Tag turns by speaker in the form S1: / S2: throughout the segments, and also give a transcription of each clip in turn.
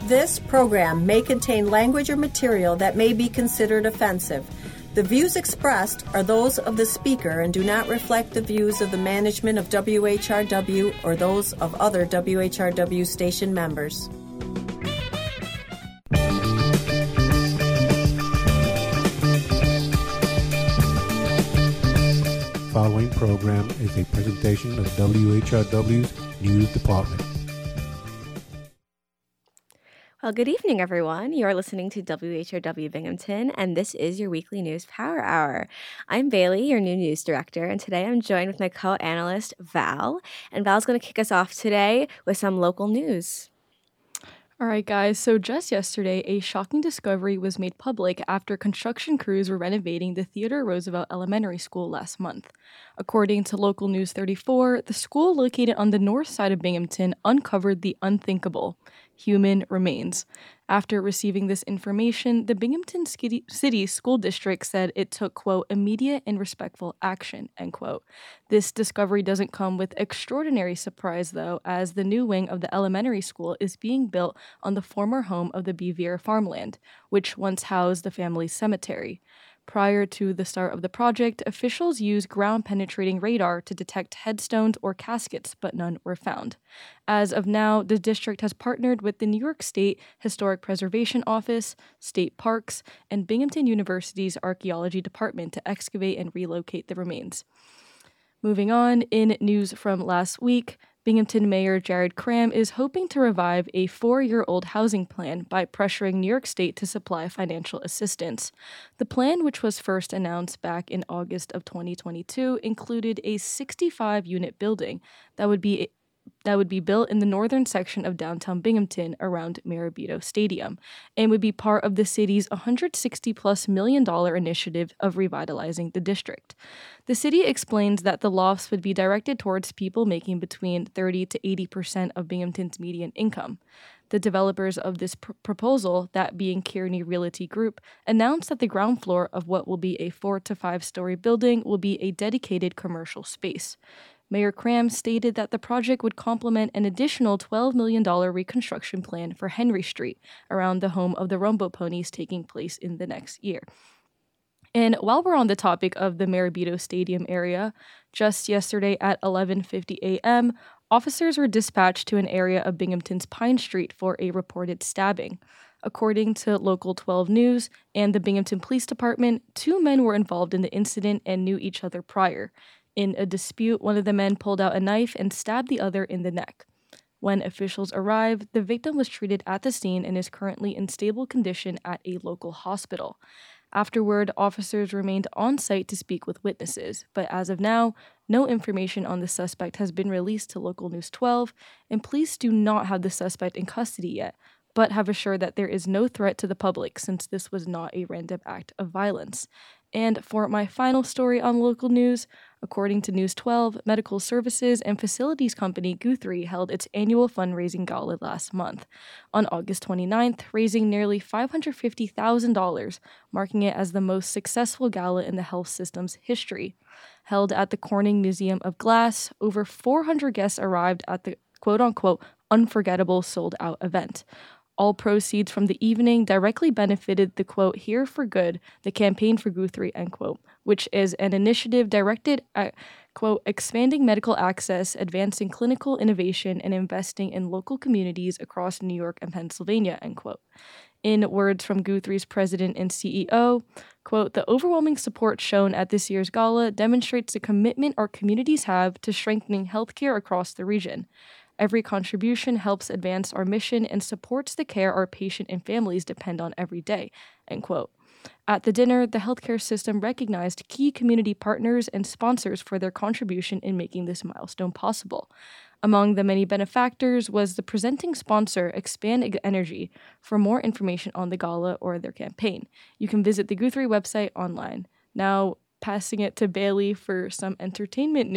S1: This program may contain language or material that may be considered offensive. The views expressed are those of the speaker and do not reflect the views of the management of WHRW or those of other WHRW station members.
S2: The following program is a presentation of WHRW's News Department.
S3: Well, good evening, everyone. You are listening to WHRW Binghamton, and this is your weekly news power hour. I'm Bailey, your new news director, and today I'm joined with my co-analyst, Val. And Val's going to kick us off today with some local news.
S4: All right, guys, so just yesterday, a shocking discovery was made public after construction crews were renovating the Theodore Roosevelt Elementary School last month. According to Local News 34, the school located on the north side of Binghamton uncovered the unthinkable: human remains. After receiving this information, the Binghamton City School District said it took, quote, immediate and respectful action, end quote. This discovery doesn't come with extraordinary surprise, though, as the new wing of the elementary school is being built on the former home of the Bevier farmland, which once housed the family's cemetery. Prior to the start of the project, officials used ground-penetrating radar to detect headstones or caskets, but none were found. As of now, the district has partnered with the New York State Historic Preservation Office, state parks, and Binghamton University's Archaeology Department to excavate and relocate the remains. Moving on, in news from last week, Binghamton Mayor Jared Cram is hoping to revive a 4-year-old housing plan by pressuring New York State to supply financial assistance. The plan, which was first announced back in August of 2022, included a 65-unit building that would be built in the northern section of downtown Binghamton around Marabito Stadium and would be part of the city's $160+ million initiative of revitalizing the district. The city explains that the lofts would be directed towards people making between 30 to 80% of Binghamton's median income. The developers of this proposal, that being Kearney Realty Group, announced that the ground floor of what will be a 4 to 5-story building will be a dedicated commercial space. Mayor Cram stated that the project would complement an additional $12 million reconstruction plan for Henry Street, around the home of the Rumbo Ponies, taking place in the next year. And while we're on the topic of the Marabito Stadium area, just yesterday at 11:50 a.m., officers were dispatched to an area of Binghamton's Pine Street for a reported stabbing. According to Local 12 News and the Binghamton Police Department, 2 men were involved in the incident and knew each other prior. In a dispute, one of the men pulled out a knife and stabbed the other in the neck. When officials arrived, the victim was treated at the scene and is currently in stable condition at a local hospital. Afterward, officers remained on site to speak with witnesses, but as of now, no information on the suspect has been released to Local News 12, and police do not have the suspect in custody yet, but have assured that there is no threat to the public since this was not a random act of violence. And for my final story on local news, according to News 12, medical services and facilities company Guthrie held its annual fundraising gala last month, on August 29th, raising nearly $550,000, marking it as the most successful gala in the health system's history. Held at the Corning Museum of Glass, over 400 guests arrived at the quote-unquote unforgettable sold-out event. All proceeds from the evening directly benefited the, quote, Here for Good, the campaign for Guthrie, end quote, which is an initiative directed at, quote, expanding medical access, advancing clinical innovation, and investing in local communities across New York and Pennsylvania, end quote. In words from Guthrie's president and CEO, quote, the overwhelming support shown at this year's gala demonstrates the commitment our communities have to strengthening healthcare across the region. Every contribution helps advance our mission and supports the care our patient and families depend on every day, end quote. At the dinner, the healthcare system recognized key community partners and sponsors for their contribution in making this milestone possible. Among the many benefactors was the presenting sponsor, Expand Energy. For more information on the gala or their campaign, you can visit the Guthrie website online. Now, passing it to Bailey for some entertainment news.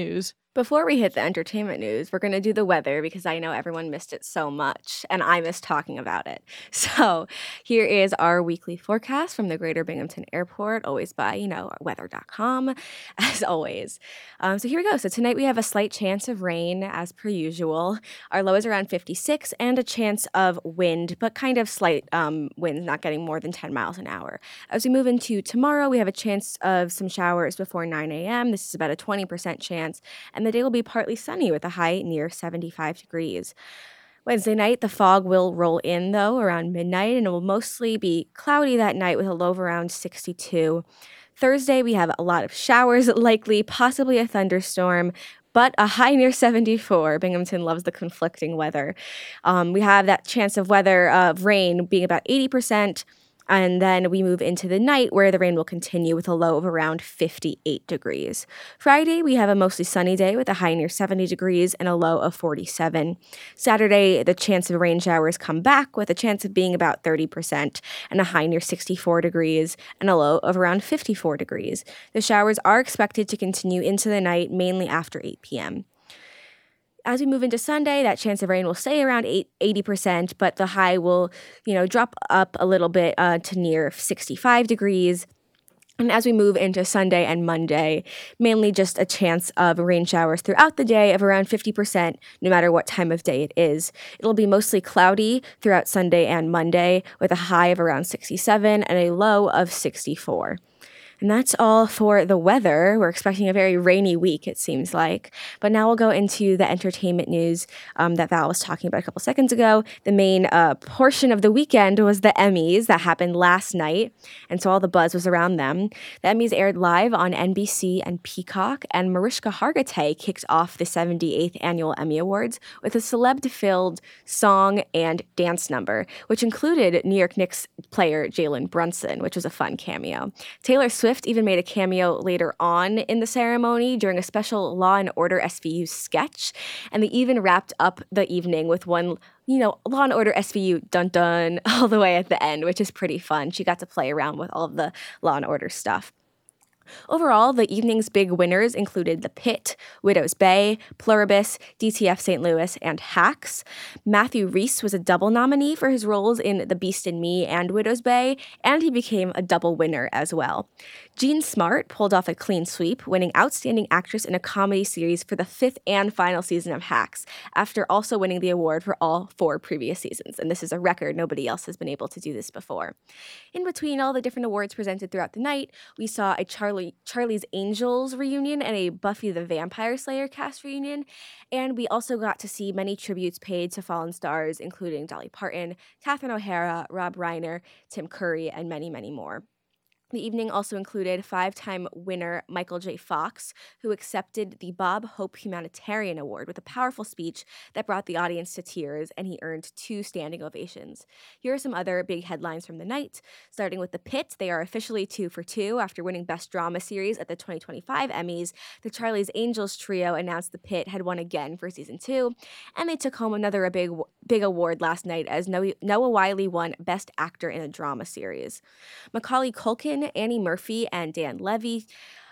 S3: Before we hit the entertainment news, we're going to do the weather because I know everyone missed it so much and I miss talking about it. So here is our weekly forecast from the Greater Binghamton Airport, always by, weather.com, as always. So here we go. So tonight we have a slight chance of rain as per usual. Our low is around 56 and a chance of wind, but kind of slight winds, not getting more than 10 miles an hour. As we move into tomorrow, we have a chance of some showers before 9 a.m. This is about a 20% chance. And the day will be partly sunny with a high near 75 degrees. Wednesday night, the fog will roll in, though, around midnight, and it will mostly be cloudy that night with a low of around 62. Thursday, we have a lot of showers, likely, possibly a thunderstorm, but a high near 74. Binghamton loves the conflicting weather. We have that chance of rain being about 80%. And then we move into the night where the rain will continue with a low of around 58 degrees. Friday, we have a mostly sunny day with a high near 70 degrees and a low of 47. Saturday, the chance of rain showers come back with a chance of being about 30% and a high near 64 degrees and a low of around 54 degrees. The showers are expected to continue into the night, mainly after 8 p.m. As we move into Sunday, that chance of rain will stay around 80%, but the high will, drop up a little bit to near 65 degrees. And as we move into Sunday and Monday, mainly just a chance of rain showers throughout the day of around 50%, no matter what time of day it is. It'll be mostly cloudy throughout Sunday and Monday with a high of around 67 and a low of 64. And that's all for the weather. We're expecting a very rainy week, it seems like. But now we'll go into the entertainment news that Val was talking about a couple seconds ago. The main portion of the weekend was the Emmys that happened last night. And so all the buzz was around them. The Emmys aired live on NBC and Peacock. And Mariska Hargitay kicked off the 78th Annual Emmy Awards with a celeb-filled song and dance number, which included New York Knicks player Jalen Brunson, which was a fun cameo. Taylor Swift even made a cameo later on in the ceremony during a special Law and Order SVU sketch, and they even wrapped up the evening with one, Law and Order SVU dun-dun all the way at the end, which is pretty fun. She got to play around with all of the Law and Order stuff. Overall, the evening's big winners included The Pit, Widow's Bay, Pluribus, DTF St. Louis, and Hacks. Matthew Rhys was a double nominee for his roles in The Beast and Me and Widow's Bay, and he became a double winner as well. Jean Smart pulled off a clean sweep, winning Outstanding Actress in a Comedy Series for the 5th and final season of Hacks, after also winning the award for all 4 previous seasons. And this is a record. Nobody else has been able to do this before. In between all the different awards presented throughout the night, we saw a Charlie's Angels reunion and a Buffy the Vampire Slayer cast reunion. And we also got to see many tributes paid to fallen stars, including Dolly Parton, Catherine O'Hara, Rob Reiner, Tim Curry, and many, many more. The evening also included 5-time winner Michael J. Fox, who accepted the Bob Hope Humanitarian Award with a powerful speech that brought the audience to tears, and he earned 2 standing ovations. Here are some other big headlines from the night. Starting with The Pit, they are officially 2 for 2 after winning Best Drama Series at the 2025 Emmys. The Charlie's Angels trio announced The Pit had won again for season 2, and they took home another big award last night as Noah Wyle won Best Actor in a Drama Series. Macaulay Culkin, Annie Murphy, and Dan Levy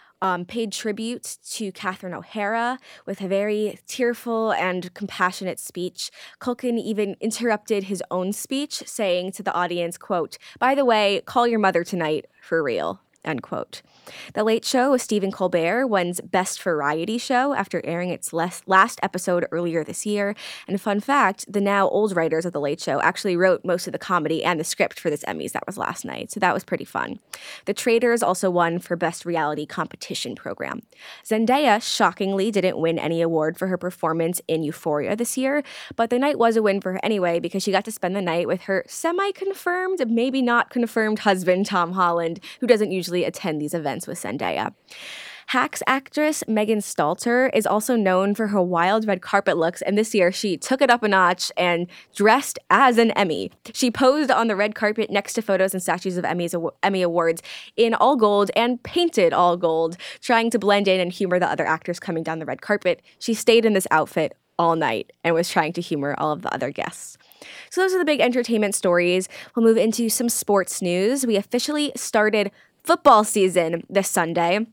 S3: paid tribute to Catherine O'Hara with a very tearful and compassionate speech. Culkin even interrupted his own speech, saying to the audience, quote, "By the way, call your mother tonight, for real." End quote. The Late Show with Stephen Colbert wins Best Variety Show after airing its last episode earlier this year. And fun fact, the now old writers of The Late Show actually wrote most of the comedy and the script for this Emmys that was last night. So that was pretty fun. The Traitors also won for Best Reality Competition Program. Zendaya shockingly didn't win any award for her performance in Euphoria this year, but the night was a win for her anyway because she got to spend the night with her semi-confirmed, maybe not confirmed husband, Tom Holland, who doesn't usually attend these events with Zendaya. Hacks actress Megan Stalter is also known for her wild red carpet looks, and this year she took it up a notch and dressed as an Emmy. She posed on the red carpet next to photos and statues of Emmy Awards in all gold and painted all gold, trying to blend in and humor the other actors coming down the red carpet. She stayed in this outfit all night and was trying to humor all of the other guests. So those are the big entertainment stories. We'll move into some sports news. We officially started football season this Sunday.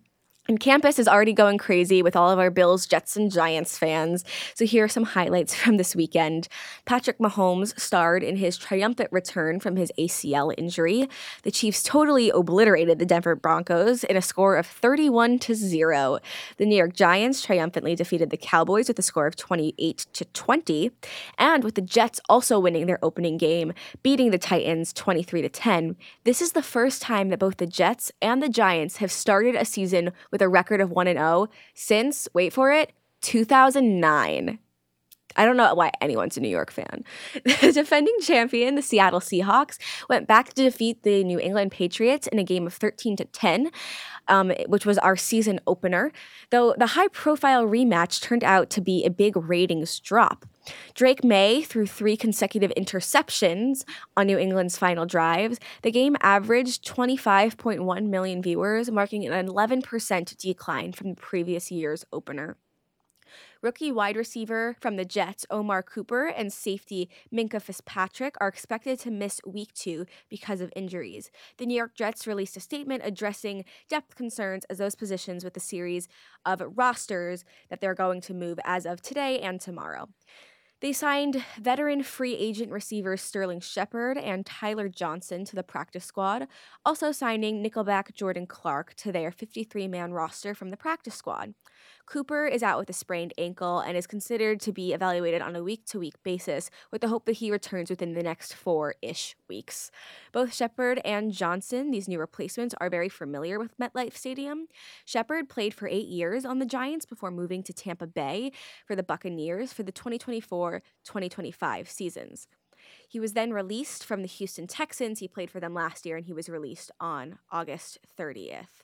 S3: And campus is already going crazy with all of our Bills, Jets, and Giants fans. So here are some highlights from this weekend. Patrick Mahomes starred in his triumphant return from his ACL injury. The Chiefs totally obliterated the Denver Broncos in a score of 31-0. The New York Giants triumphantly defeated the Cowboys with a score of 28-20. And with the Jets also winning their opening game, beating the Titans 23-10. This is the first time that both the Jets and the Giants have started a season with a record of 1-0 since, wait for it, 2009. I don't know why anyone's a New York fan. The defending champion, the Seattle Seahawks, went back to defeat the New England Patriots in a game of 13-10, which was our season opener, though the high-profile rematch turned out to be a big ratings drop. Drake May threw 3 consecutive interceptions on New England's final drives. The game averaged 25.1 million viewers, marking an 11% decline from the previous year's opener. Rookie wide receiver from the Jets, Omar Cooper, and safety Minkah Fitzpatrick are expected to miss week 2 because of injuries. The New York Jets released a statement addressing depth concerns as those positions with a series of rosters that they're going to move as of today and tomorrow. They signed veteran free agent receivers Sterling Shepard and Tyler Johnson to the practice squad, also signing Nickelback Jordan Clark to their 53-man roster from the practice squad. Cooper is out with a sprained ankle and is considered to be evaluated on a week-to-week basis with the hope that he returns within the next 4-ish weeks. Both Shepard and Johnson, these new replacements, are very familiar with MetLife Stadium. Shepard played for 8 years on the Giants before moving to Tampa Bay for the Buccaneers for the 2024-2025 seasons. He was then released from the Houston Texans. He played for them last year, and he was released on August 30th.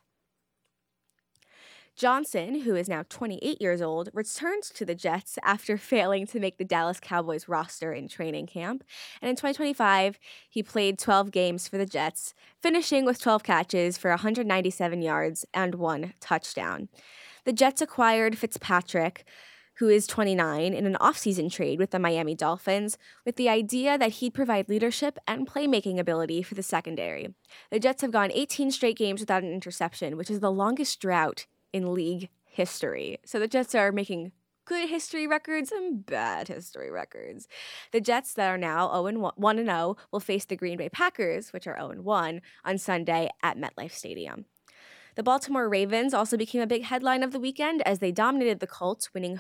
S3: Johnson, who is now 28 years old, returns to the Jets after failing to make the Dallas Cowboys roster in training camp. And in 2025, he played 12 games for the Jets, finishing with 12 catches for 197 yards and 1 touchdown. The Jets acquired Fitzpatrick, who is 29, in an offseason trade with the Miami Dolphins, with the idea that he'd provide leadership and playmaking ability for the secondary. The Jets have gone 18 straight games without an interception, which is the longest drought in league history. So the Jets are making good history records and bad history records. The Jets that are now 1-0 will face the Green Bay Packers, which are 0-1, on Sunday at MetLife Stadium. The Baltimore Ravens also became a big headline of the weekend as they dominated the Colts, winning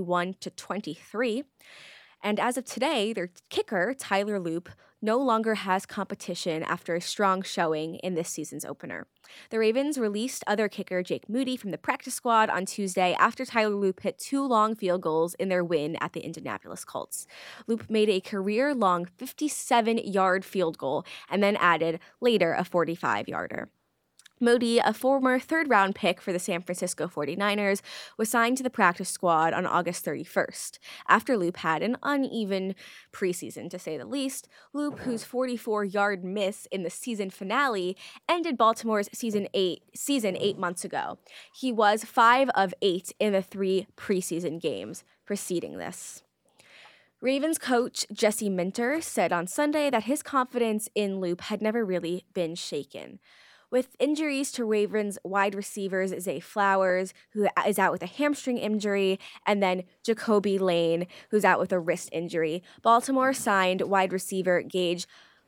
S3: 41-23. And as of today, their kicker, Tyler Loop, no longer has competition after a strong showing in this season's opener. The Ravens released other kicker Jake Moody from the practice squad on Tuesday after Tyler Loop hit 2 long field goals in their win at the Indianapolis Colts. Loop made a career-long 57-yard field goal and then added later a 45-yarder. Moody, a former third-round pick for the San Francisco 49ers, was signed to the practice squad on August 31st. After Loop had an uneven preseason, to say the least, Loop, whose 44-yard miss in the season finale ended Baltimore's season 8 months ago. He was 5 of 8 in the 3 preseason games preceding this. Ravens coach Jesse Minter said on Sunday that his confidence in Loop had never really been shaken. With injuries to Ravens wide receivers Zay Flowers, who is out with a hamstring injury, and then Jacoby Lane, who's out with a wrist injury, Baltimore signed wide receiver Gage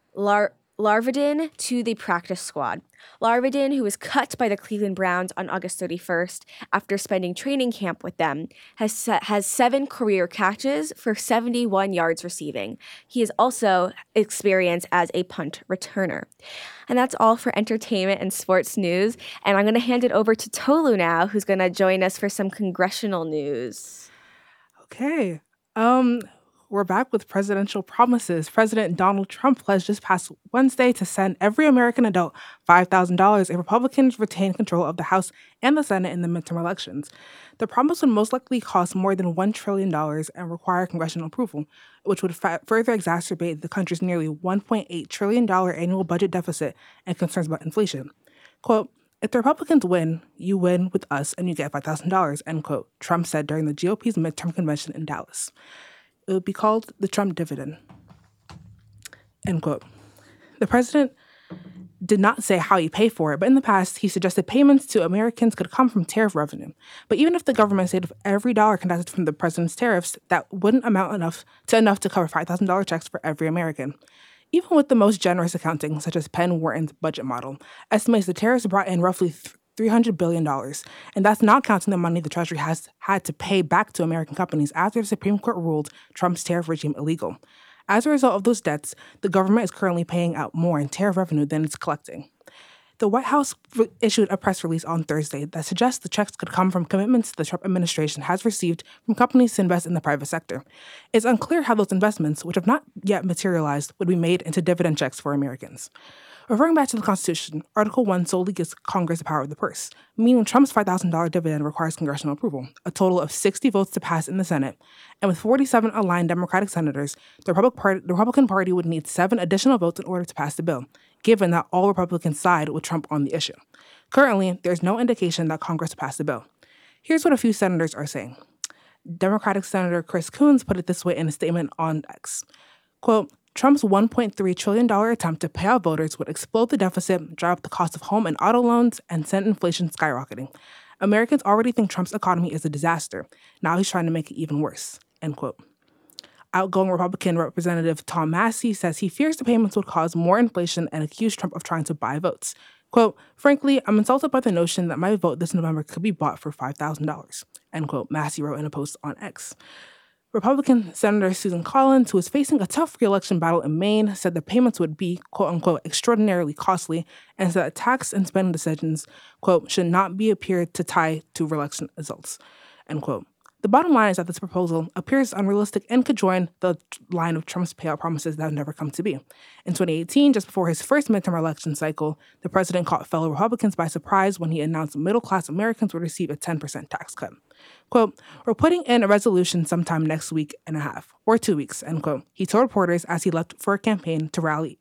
S3: Larvadin to the practice squad. Larvadin, who was cut by the Cleveland Browns on August 31st after spending training camp with them, has 7 career catches for 71 yards receiving. He is also experienced as a punt returner. And that's all for entertainment and sports news. And I'm going to hand it over to Tolu now, who's going to join us for some congressional news.
S5: Okay. We're back with presidential promises. President Donald Trump pledged this past Wednesday to send every American adult $5,000 if Republicans retain control of the House and the Senate in the midterm elections. The promise would most likely cost more than $1 trillion and require congressional approval, which would further exacerbate the country's nearly $1.8 trillion annual budget deficit and concerns about inflation. Quote, "If the Republicans win, you win with us and you get $5,000, end quote, Trump said during the GOP's midterm convention in Dallas. It would be called the Trump dividend, end quote. The president did not say how you pay for it, but in the past, he suggested payments to Americans could come from tariff revenue. But even if the government saved every dollar conducted from the president's tariffs, that wouldn't amount enough to cover $5,000 checks for every American. Even with the most generous accounting, such as Penn Wharton's budget model, estimates the tariffs brought in roughly $300 billion, and that's not counting the money the Treasury has had to pay back to American companies after the Supreme Court ruled Trump's tariff regime illegal. As a result of those debts, the government is currently paying out more in tariff revenue than it's collecting. The White House issued a press release on Thursday that suggests the checks could come from commitments the Trump administration has received from companies to invest in the private sector. It's unclear how those investments, which have not yet materialized, would be made into dividend checks for Americans. Referring back to the Constitution, Article 1 solely gives Congress the power of the purse, meaning Trump's $5,000 dividend requires congressional approval, a total of 60 votes to pass in the Senate, and with 47 aligned Democratic senators, the Republican Party would need 7 additional votes in order to pass the bill, given that all Republicans side with Trump on the issue. Currently, there's no indication that Congress will pass the bill. Here's what a few senators are saying. Democratic Senator Chris Coons put it this way in a statement on X. Quote, Trump's $1.3 trillion attempt to pay out voters would explode the deficit, drive up the cost of home and auto loans, and send inflation skyrocketing. Americans already think Trump's economy is a disaster. Now he's trying to make it even worse. End quote. Outgoing Republican Representative Tom Massey says he fears the payments would cause more inflation and accused Trump of trying to buy votes. Quote, frankly, I'm insulted by the notion that my vote this November could be bought for $5,000. End quote, Massey wrote in a post on X. Republican Senator Susan Collins, who is facing a tough re-election battle in Maine, said the payments would be, quote-unquote, extraordinarily costly, and said that tax and spending decisions, quote, should not be appeared to tie to re-election results, end quote. The bottom line is that this proposal appears unrealistic and could join the line of Trump's payout promises that have never come to be. In 2018, just before his first midterm election cycle, the president caught fellow Republicans by surprise when he announced middle-class Americans would receive a 10% tax cut. Quote, we're putting in a resolution sometime next week and a half, or 2 weeks, end quote. He told reporters as he left for a campaign rally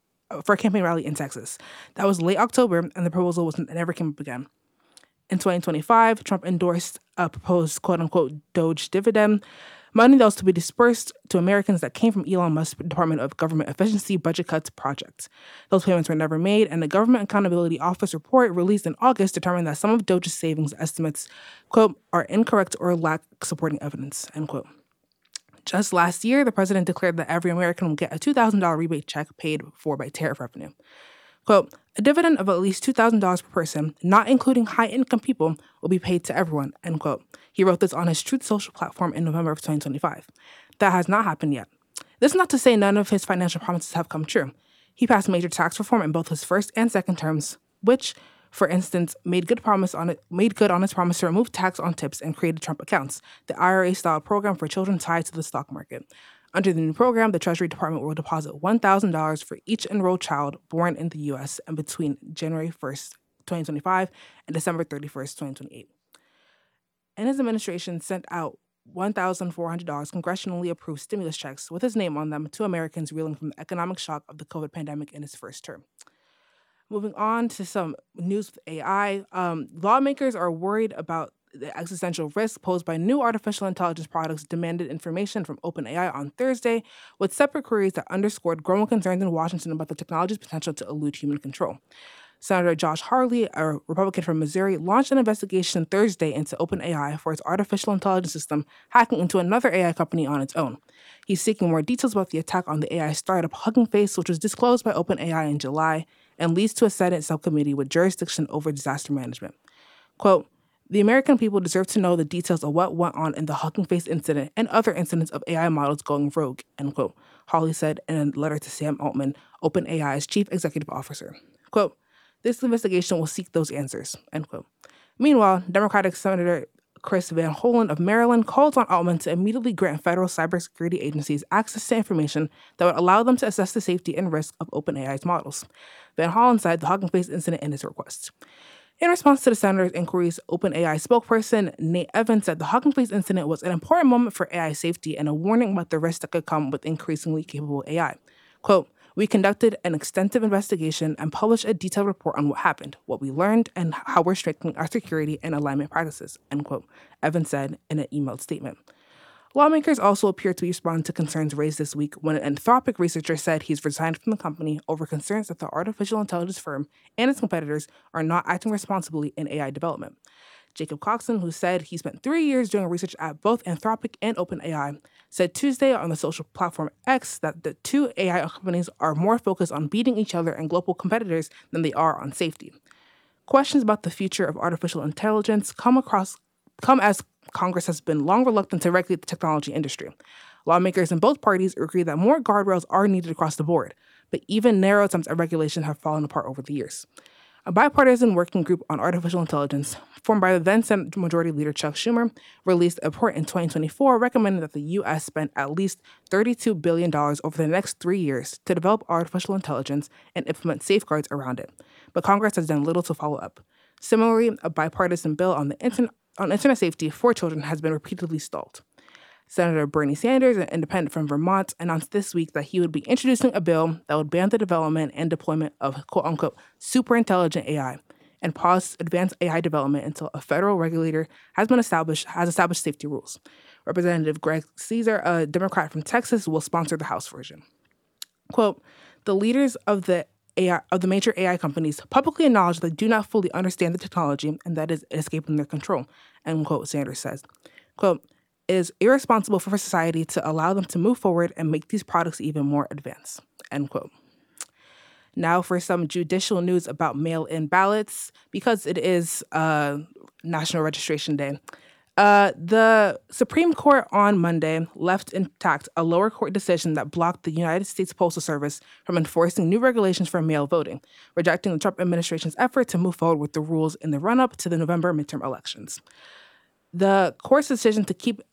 S5: in Texas. That was late October, and the proposal never came up again. In 2025, Trump endorsed a proposed quote-unquote Doge dividend, money that was to be dispersed to Americans that came from Elon Musk's Department of Government Efficiency budget cuts project. Those payments were never made, and the Government Accountability Office report released in August determined that some of Doge's savings estimates, quote, are incorrect or lack supporting evidence, end quote. Just last year, the president declared that every American will get a $2,000 rebate check paid for by tariff revenue. Quote, a dividend of at least $2,000 per person, not including high-income people, will be paid to everyone, end quote. He wrote this on his Truth Social platform in November of 2025. That has not happened yet. This is not to say none of his financial promises have come true. He passed major tax reform in both his first and second terms, which, for instance, made good on his promise to remove tax on tips and created Trump accounts, the IRA-style program for children tied to the stock market. Under the new program, the Treasury Department will deposit $1,000 for each enrolled child born in the U.S. and between January 1st, 2025 and December 31st, 2028. And his administration sent out $1,400 congressionally approved stimulus checks with his name on them to Americans reeling from the economic shock of the COVID pandemic in his first term. Moving on to some news with AI, lawmakers are worried about the existential risk posed by new artificial intelligence products demanded information from OpenAI on Thursday, with separate queries that underscored growing concerns in Washington about the technology's potential to elude human control. Senator Josh Hawley, a Republican from Missouri, launched an investigation Thursday into OpenAI for its artificial intelligence system hacking into another AI company on its own. He's seeking more details about the attack on the AI startup Hugging Face, which was disclosed by OpenAI in July and leads to a Senate subcommittee with jurisdiction over disaster management. Quote, the American people deserve to know the details of what went on in the Hugging Face incident and other incidents of AI models going rogue, end quote, Hawley said in a letter to Sam Altman, OpenAI's chief executive officer. Quote, this investigation will seek those answers, end quote. Meanwhile, Democratic Senator Chris Van Hollen of Maryland called on Altman to immediately grant federal cybersecurity agencies access to information that would allow them to assess the safety and risk of OpenAI's models. Van Hollen cited the Hugging Face incident in his request. In response to the senator's inquiries, OpenAI spokesperson Nate Evans said the Hugging Face incident was an important moment for AI safety and a warning about the risks that could come with increasingly capable AI. Quote, we conducted an extensive investigation and published a detailed report on what happened, what we learned, and how we're strengthening our security and alignment practices, end quote, Evans said in an emailed statement. Lawmakers also appear to respond to concerns raised this week when an Anthropic researcher said he's resigned from the company over concerns that the artificial intelligence firm and its competitors are not acting responsibly in AI development. Jacob Coxon, who said he spent 3 years doing research at both Anthropic and OpenAI, said Tuesday on the social platform X that the two AI companies are more focused on beating each other and global competitors than they are on safety. Questions about the future of artificial intelligence come as Congress has been long reluctant to regulate the technology industry. Lawmakers in both parties agree that more guardrails are needed across the board, but even narrow attempts at regulation have fallen apart over the years. A bipartisan working group on artificial intelligence, formed by the then Senate Majority Leader Chuck Schumer, released a report in 2024 recommending that the U.S. spend at least $32 billion over the next 3 years to develop artificial intelligence and implement safeguards around it. But Congress has done little to follow up. Similarly, a bipartisan bill on internet safety for children has been repeatedly stalled. Senator Bernie Sanders, an independent from Vermont, announced this week that he would be introducing a bill that would ban the development and deployment of quote-unquote super-intelligent AI and pause advanced AI development until a federal regulator has established safety rules. Representative Greg Caesar, a Democrat from Texas, will sponsor the House version. Quote, the leaders of the major AI companies publicly acknowledge they do not fully understand the technology and that is escaping their control, end quote, Sanders says. Quote, it is irresponsible for society to allow them to move forward and make these products even more advanced, end quote. Now for some judicial news about mail-in ballots, because it is National Registration Day. The Supreme Court on Monday left intact a lower court decision that blocked the United States Postal Service from enforcing new regulations for mail voting, rejecting the Trump administration's effort to move forward with the rules in the run-up to the November midterm elections. The court's decision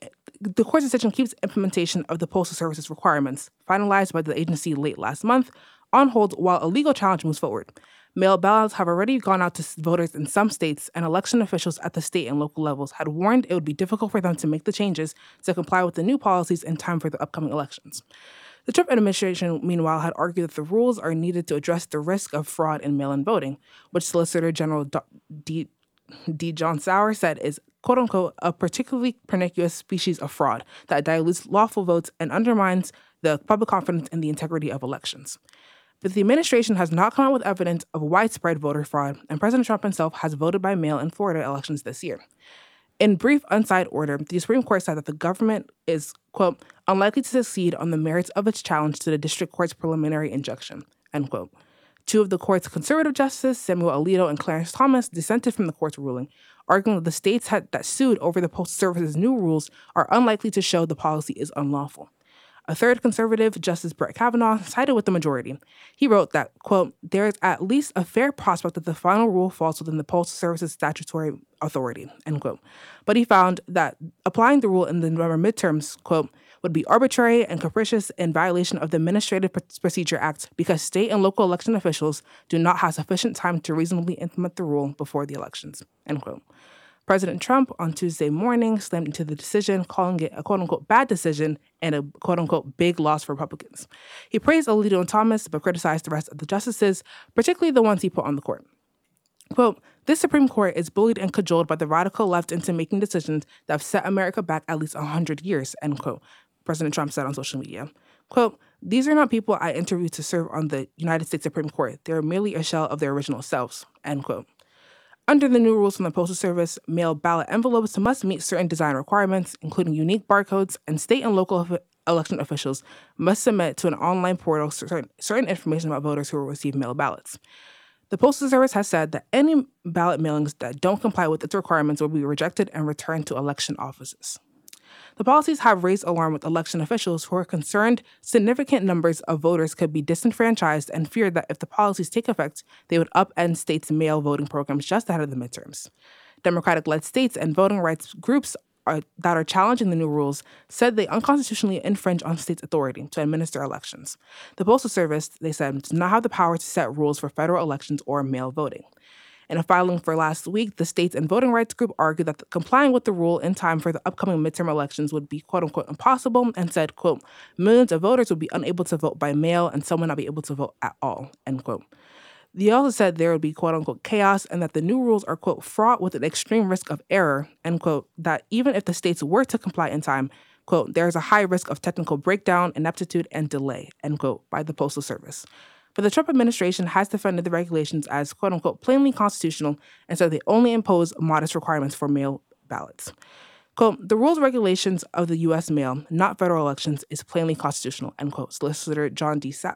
S5: keeps implementation of the Postal Service's requirements, finalized by the agency late last month, on hold while a legal challenge moves forward. Mail ballots have already gone out to voters in some states, and election officials at the state and local levels had warned it would be difficult for them to make the changes to comply with the new policies in time for the upcoming elections. The Trump administration, meanwhile, had argued that the rules are needed to address the risk of fraud in mail-in voting, which Solicitor General D. John Sauer said is, quote-unquote, a particularly pernicious species of fraud that dilutes lawful votes and undermines the public confidence in the integrity of elections. But the administration has not come out with evidence of widespread voter fraud, and President Trump himself has voted by mail in Florida elections this year. In brief, unsigned order, the Supreme Court said that the government is, quote, unlikely to succeed on the merits of its challenge to the district court's preliminary injunction, end quote. Two of the court's conservative justices, Samuel Alito and Clarence Thomas, dissented from the court's ruling, arguing that the states that sued over the Postal Service's new rules are unlikely to show the policy is unlawful. A third conservative, Justice Brett Kavanaugh, sided with the majority. He wrote that, quote, there is at least a fair prospect that the final rule falls within the Postal Service's statutory authority, end quote. But he found that applying the rule in the November midterms, quote, would be arbitrary and capricious in violation of the Administrative Procedure Act because state and local election officials do not have sufficient time to reasonably implement the rule before the elections, end quote. President Trump on Tuesday morning slammed into the decision, calling it a quote-unquote bad decision and a quote-unquote big loss for Republicans. He praised Alito and Thomas, but criticized the rest of the justices, particularly the ones he put on the court. Quote, this Supreme Court is bullied and cajoled by the radical left into making decisions that have set America back at least 100 years, end quote, President Trump said on social media. Quote, these are not people I interviewed to serve on the United States Supreme Court. They are merely a shell of their original selves, end quote. Under the new rules from the Postal Service, mail ballot envelopes must meet certain design requirements, including unique barcodes, and state and local election officials must submit to an online portal certain information about voters who will receive mail ballots. The Postal Service has said that any ballot mailings that don't comply with its requirements will be rejected and returned to election offices. The policies have raised alarm with election officials who are concerned significant numbers of voters could be disenfranchised and fear that if the policies take effect, they would upend states' mail voting programs just ahead of the midterms. Democratic-led states and voting rights groups that are challenging the new rules said they unconstitutionally infringe on states' authority to administer elections. The Postal Service, they said, does not have the power to set rules for federal elections or mail voting. In a filing for last week, the states and voting rights group argued that complying with the rule in time for the upcoming midterm elections would be, quote-unquote, impossible, and said, quote, millions of voters would be unable to vote by mail and some would not be able to vote at all, end quote. They also said there would be, quote-unquote, chaos and that the new rules are, quote, fraught with an extreme risk of error, end quote, that even if the states were to comply in time, Quote, there is a high risk of technical breakdown, ineptitude, and delay, end quote, by the Postal Service. But the Trump administration has defended the regulations as, quote unquote, plainly constitutional and said they only impose modest requirements for mail ballots. Quote, the rules and regulations of the U.S. mail, not federal elections, is plainly constitutional, end quote, Solicitor General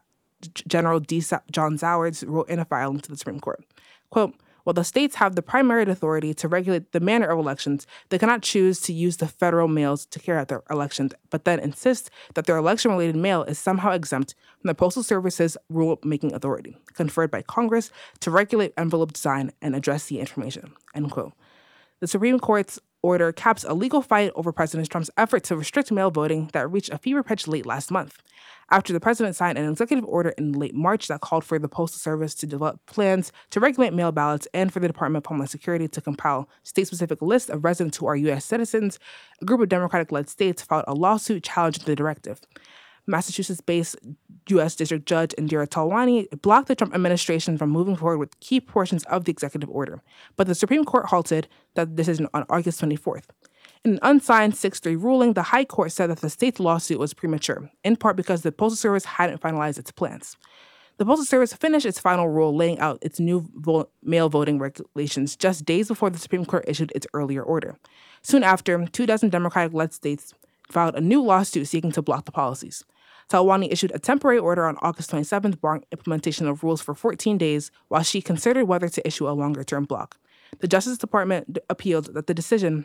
S5: John Zowers wrote in a filing to the Supreme Court. Quote, while the states have the primary authority to regulate the manner of elections, they cannot choose to use the federal mails to carry out their elections, but then insist that their election-related mail is somehow exempt from the Postal Service's rule-making authority, conferred by Congress to regulate envelope design and address the information, end quote. The Supreme Court's order caps a legal fight over President Trump's effort to restrict mail voting that reached a fever pitch late last month, after the president signed an executive order in late March that called for the Postal Service to develop plans to regulate mail ballots and for the Department of Homeland Security to compile state-specific lists of residents who are U.S. citizens. A group of Democratic-led states filed a lawsuit challenging the directive. Massachusetts-based U.S. District Judge Indira Talwani blocked the Trump administration from moving forward with key portions of the executive order, but the Supreme Court halted that decision on August 24th. In an unsigned 6-3 ruling, the High Court said that the state's lawsuit was premature, in part because the Postal Service hadn't finalized its plans. The Postal Service finished its final rule laying out its new mail voting regulations just days before the Supreme Court issued its earlier order. Soon after, 24 Democratic-led states filed a new lawsuit seeking to block the policies. Talwani issued a temporary order on August 27th barring implementation of rules for 14 days while she considered whether to issue a longer-term block. The Justice Department appealed that decision,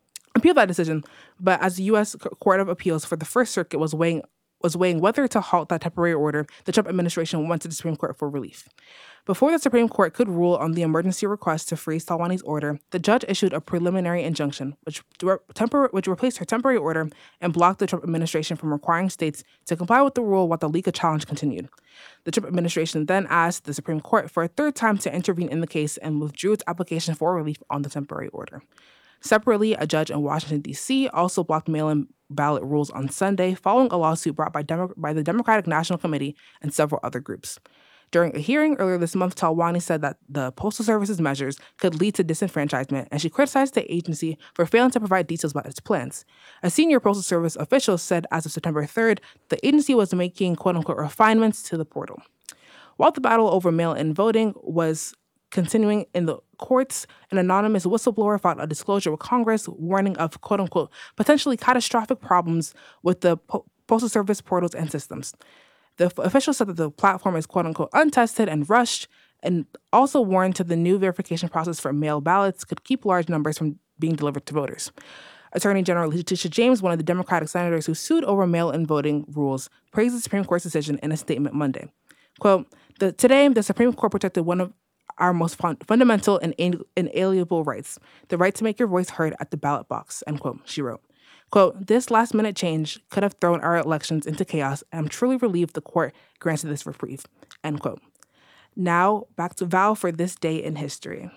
S5: but as the U.S. Court of Appeals for the First Circuit was weighing whether to halt that temporary order, the Trump administration went to the Supreme Court for relief. Before the Supreme Court could rule on the emergency request to freeze Talwani's order, the judge issued a preliminary injunction, which replaced her temporary order and blocked the Trump administration from requiring states to comply with the rule while the legal challenge continued. The Trump administration then asked the Supreme Court for a third time to intervene in the case and withdrew its application for relief on the temporary order. Separately, a judge in Washington, D.C. also blocked mail-in ballot rules on Sunday following a lawsuit brought by the Democratic National Committee and several other groups. During a hearing earlier this month, Talwani said that the Postal Service's measures could lead to disenfranchisement, and she criticized the agency for failing to provide details about its plans. A senior Postal Service official said as of September 3rd, the agency was making quote-unquote refinements to the portal. While the battle over mail-in voting was continuing in the courts, an anonymous whistleblower filed a disclosure with Congress warning of quote-unquote potentially catastrophic problems with the Postal Service portals and systems. The official said that the platform is quote-unquote untested and rushed, and also warned that the new verification process for mail ballots could keep large numbers from being delivered to voters. Attorney General Letitia James, one of the Democratic senators who sued over mail-in voting rules, praised the Supreme Court's decision in a statement Monday. Quote, today, the Supreme Court protected one of our most fundamental and inalienable rights, the right to make your voice heard at the ballot box, end quote, she wrote. Quote, this last-minute change could have thrown our elections into chaos, and I'm truly relieved the court granted this reprieve, end quote. Now, back to Val for this day in history.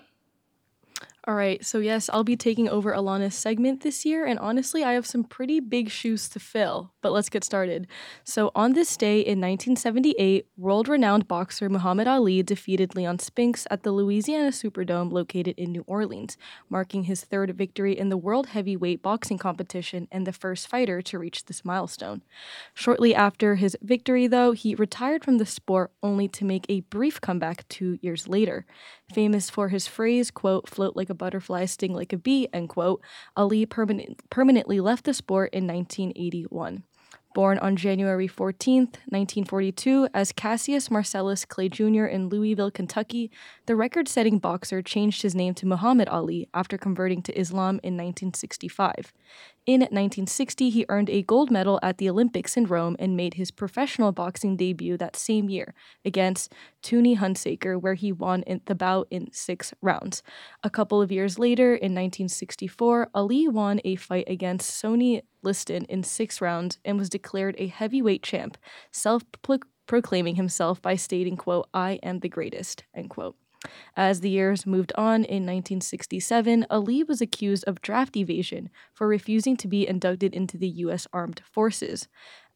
S4: All right, so yes, I'll be taking over Alana's segment this year, and honestly, I have some pretty big shoes to fill, but let's get started. So on this day in 1978, world-renowned boxer Muhammad Ali defeated Leon Spinks at the Louisiana Superdome located in New Orleans, marking his third victory in the world heavyweight boxing competition and the first fighter to reach this milestone. Shortly after his victory, though, he retired from the sport only to make a brief comeback 2 years later. Famous for his phrase, quote, float like a butterfly, sting like a bee, end quote, Ali permanently left the sport in 1981. Born on January 14th, 1942, as Cassius Marcellus Clay Jr. in Louisville, Kentucky, the record-setting boxer changed his name to Muhammad Ali after converting to Islam in 1965. In 1960, he earned a gold medal at the Olympics in Rome and made his professional boxing debut that same year against Tony Hunsaker, where he won the bout in 6 rounds. A couple of years later, in 1964, Ali won a fight against Sonny Liston in 6 rounds and was declared a heavyweight champ, self-proclaiming himself by stating, quote, I am the greatest, end quote. As the years moved on, in 1967, Ali was accused of draft evasion for refusing to be inducted into the U.S. Armed Forces.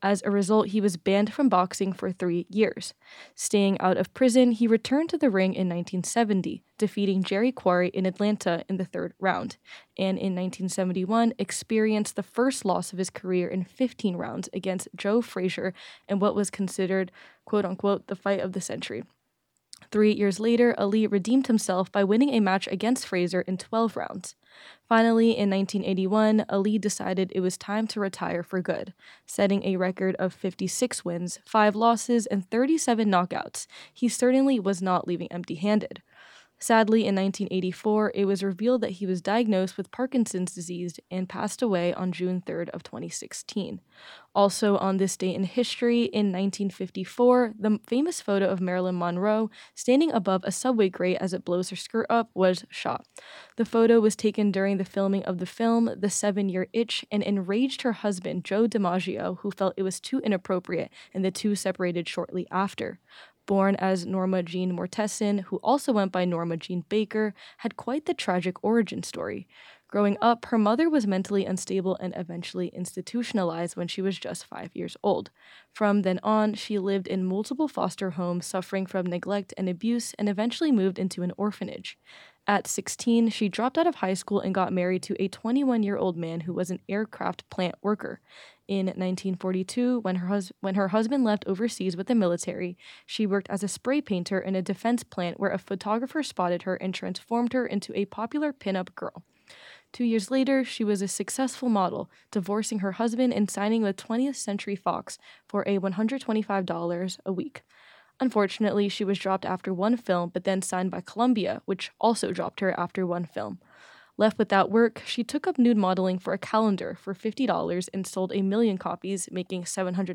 S4: As a result, he was banned from boxing for 3 years. Staying out of prison, he returned to the ring in 1970, defeating Jerry Quarry in Atlanta in the 3rd round, and in 1971 experienced the first loss of his career in 15 rounds against Joe Frazier in what was considered, quote-unquote, the fight of the century. 3 years later, Ali redeemed himself by winning a match against Frazier in 12 rounds. Finally, in 1981, Ali decided it was time to retire for good, setting a record of 56 wins, 5 losses, and 37 knockouts. He certainly was not leaving empty-handed. Sadly, in 1984, it was revealed that he was diagnosed with Parkinson's disease and passed away on June 3rd of 2016. Also on this date in history, in 1954, the famous photo of Marilyn Monroe standing above a subway grate as it blows her skirt up was shot. The photo was taken during the filming of the film The 7-Year Itch and enraged her husband, Joe DiMaggio, who felt it was too inappropriate, and the two separated shortly after. Born as Norma Jean Mortensen, who also went by Norma Jean Baker, had quite the tragic origin story. Growing up, her mother was mentally unstable and eventually institutionalized when she was just 5 years old. From then on, she lived in multiple foster homes, suffering from neglect and abuse, and eventually moved into an orphanage. At 16, she dropped out of high school and got married to a 21-year-old man who was an aircraft plant worker. In 1942, when her husband left overseas with the military, she worked as a spray painter in a defense plant where a photographer spotted her and transformed her into a popular pinup girl. 2 years later, she was a successful model, divorcing her husband and signing with 20th Century Fox for a $125 a week. Unfortunately, she was dropped after one film, but then signed by Columbia, which also dropped her after one film. Left without work, she took up nude modeling for a calendar for $50 and sold 1 million copies, making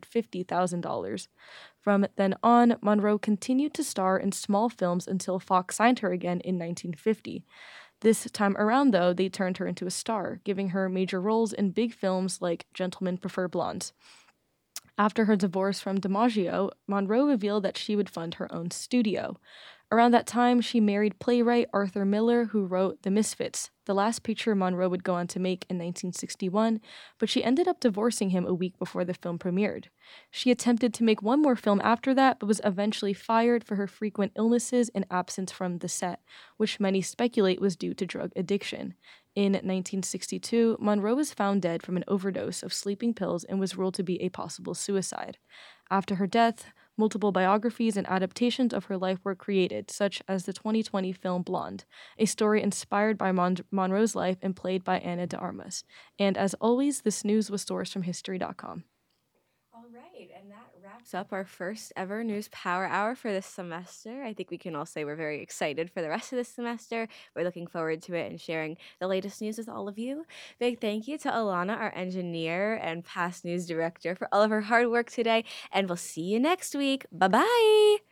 S4: $750,000. From then on, Monroe continued to star in small films until Fox signed her again in 1950. This time around, though, they turned her into a star, giving her major roles in big films like Gentlemen Prefer Blondes. After her divorce from DiMaggio, Monroe revealed that she would fund her own studio. Around that time, she married playwright Arthur Miller, who wrote The Misfits, the last picture Monroe would go on to make in 1961, but she ended up divorcing him a week before the film premiered. She attempted to make one more film after that, but was eventually fired for her frequent illnesses and absence from the set, which many speculate was due to drug addiction. In 1962, Monroe was found dead from an overdose of sleeping pills and was ruled to be a possible suicide. After her death, multiple biographies and adaptations of her life were created, such as the 2020 film Blonde, a story inspired by Monroe's life and played by Ana de Armas. And as always, this news was sourced from History.com.
S3: All right, and that wraps up our first ever News Power Hour for this semester. I think we can all say we're very excited for the rest of this semester. We're looking forward to it and sharing the latest news with all of you. Big thank you to Alana, our engineer and past news director, for all of her hard work today, and we'll see you next week. Bye-bye!